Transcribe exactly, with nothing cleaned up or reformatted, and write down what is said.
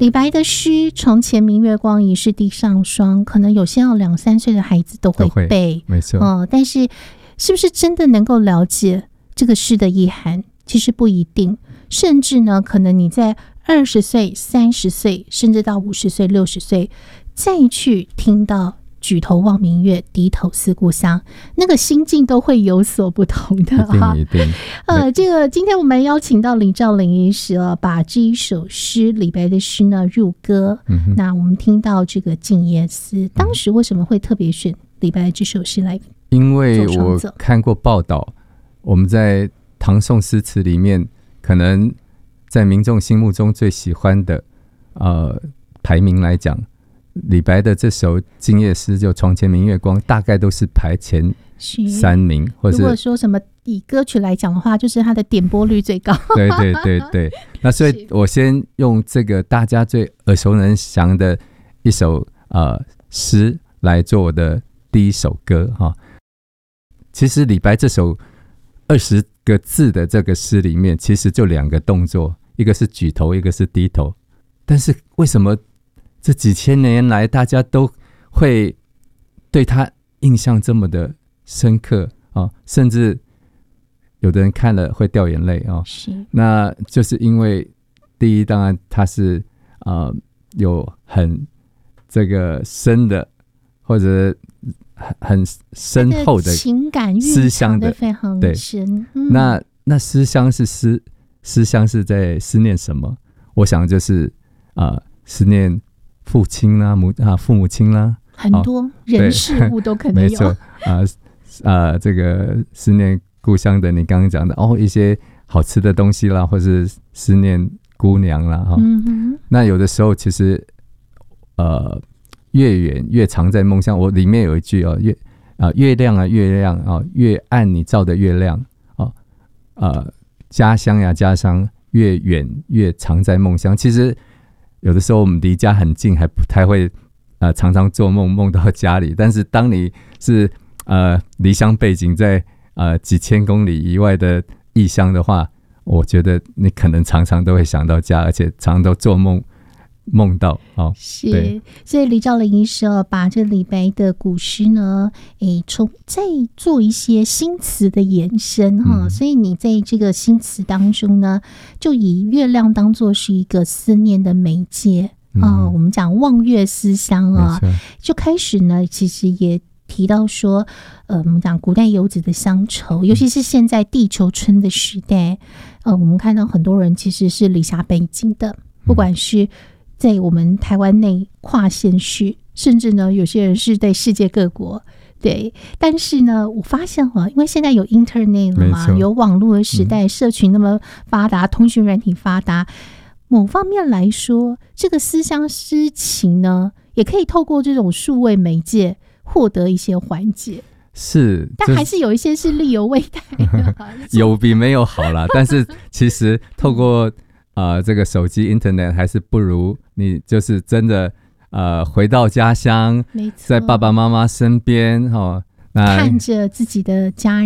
李白的诗床前明月光，疑是地上霜，可能有些要两三岁的孩子都会背， 没错、 嗯、但是是不是真的能够了解这个诗的意涵，其实不一定，甚至呢可能你在二十岁三十岁甚至到五十岁六十岁再去听到举头望明月，低头思故乡，那个心境都会有所不同的哈。 一定一定。 呃，这个今天我们邀请到李兆麟医师啊，把这一首诗李白的诗呢入歌。嗯、那我们听到这个《静夜思》，当时为什么会特别选李白的这首诗来？ 因为我看过报道，我们在唐宋诗词里面，可能在民众心目中最喜欢的呃排名来讲，李白的这首《静夜思》就床前明月光，大概都是排前三名，或是如果说什么以歌曲来讲的话，就是它的点播率最高。 对对对对，那所以我先用这个大家最耳熟能详的一首呃诗来做我的第一首歌哈。其实李白这首二十个字的这个诗里面，其实就两个动作，一个是举头，一个是低头。但是为什么这几千年来大家都会对他印象这么的深刻啊？甚至有的人看了会掉眼泪啊。 是， 那就是因为第一，当然他是呃有很这个深的或者很深厚的情感思乡的非常深。 嗯、那那思乡是思思乡是在思念什么？我想就是啊、呃、思念父亲啦、母啊父母亲啦， 很多人事物都可能有。 没错啊啊、呃，这个思念故乡的，你刚刚讲的哦，一些好吃的东西啦，或是思念姑娘啦哈、哦嗯。那有的时候其实呃。越远越常在梦乡，我里面有一句哦，月啊、呃、月亮啊月亮啊、哦，越暗你照得越亮哦，呃家乡呀家乡，越远越常在梦乡。其实有的时候我们离家很近，还不太会呃常常做梦梦到家里，但是当你是呃离乡背景在呃几千公里以外的异乡的话，我觉得你可能常常都会想到家，而且常常都做梦。梦到哦， 是，所以李兆麟医师把这李白的古诗呢，诶，从再做一些新词的延伸哈、嗯，所以你在这个新词当中呢，就以月亮当作是一个思念的媒介啊、嗯，我们讲望月思乡啊，就开始呢，其实也提到说，呃，我们讲古代游子的乡愁，尤其是现在地球村的时代，呃，我们看到很多人其实是离家背井的，不管是在我们台湾内跨县市，甚至呢，有些人是在世界各国，对。但是呢，我发现啊，因为现在有 internet 了嘛，有网络的时代、嗯，社群那么发达，通讯软体发达，某方面来说，这个思乡之情呢，也可以透过这种数位媒介获得一些缓解。 是， 但还是有一些是力有未逮的， 有比没有好啦。但是其实透过呃，这个手机 internet 还是不如你就是真的呃回到家乡，在爸爸妈妈身边、哦、那看着自己的家人。